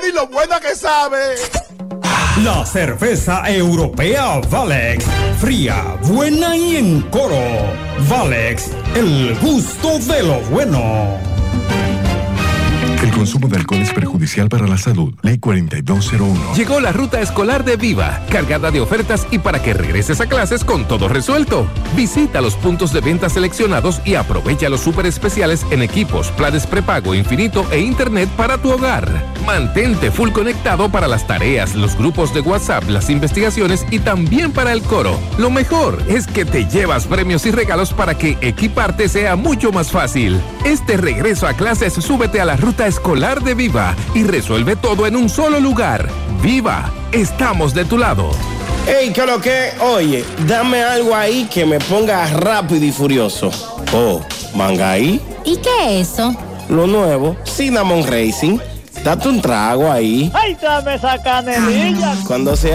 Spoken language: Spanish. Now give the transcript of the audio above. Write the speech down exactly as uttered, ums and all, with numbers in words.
y lo buena que sabe. La cerveza europea Valex, fría, buena y en coro. Valex, el gusto de lo bueno. El consumo de alcohol es perjudicial para la salud. Ley cuarenta y dos cero uno. Llegó la ruta escolar de Viva, cargada de ofertas y para que regreses a clases con todo resuelto. Visita los puntos de venta seleccionados y aprovecha los súper especiales en equipos, planes prepago infinito e internet para tu hogar. Mantente full conectado para las tareas, los grupos de WhatsApp, las investigaciones y también para el coro. Lo mejor es que te llevas premios y regalos para que equiparte sea mucho más fácil. Este regreso a clases, súbete a la ruta escolar de Viva y resuelve todo en un solo lugar. Viva, estamos de tu lado. Ey, ¿qué lo que? Oye, dame algo ahí que me ponga rápido y furioso. Oh, Mangaí. ¿Y qué es eso? Lo nuevo, Cinnamon Racing. Date un trago ahí. ¡Ay, dame esa canelilla! Cuando se